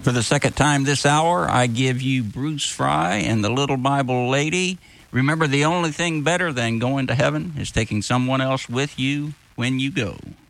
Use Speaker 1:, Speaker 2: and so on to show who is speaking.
Speaker 1: For the second time this hour, I give you Bruce Fry and the Little Bible Lady. Remember, the only thing better than going to heaven is taking someone else with you when you go.